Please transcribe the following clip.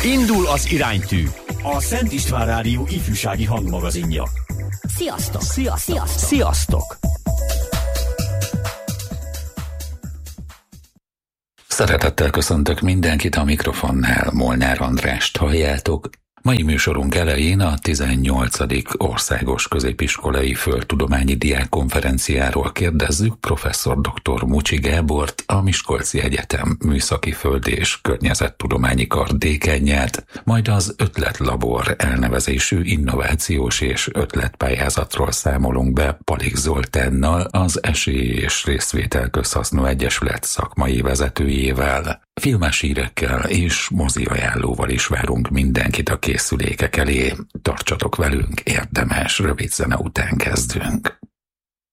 Indul az iránytű, a Szent István Rádió ifjúsági hangmagazinja. Sziasztok! Sziasztok! Sziasztok! Szeretettel köszöntök mindenkit, a mikrofonnál Molnár Andrást halljátok. Mai műsorunk elején a 18. Országos Középiskolai Földtudományi Diákkonferenciáról kérdezzük professzor dr. Mucsi Gábort, a Miskolci Egyetem Műszaki Föld- és Környezettudományi Kar dékánját, majd az Ötletlabor elnevezésű innovációs és ötletpályázatról számolunk be Palik Zoltánnal, az Esély és Részvétel Közhasznú Egyesület szakmai vezetőjével. Filmes hírekkel és mozi ajánlóval is várunk mindenkit a készülékek elé. Tartsatok velünk, érdemes, rövid zene után kezdünk.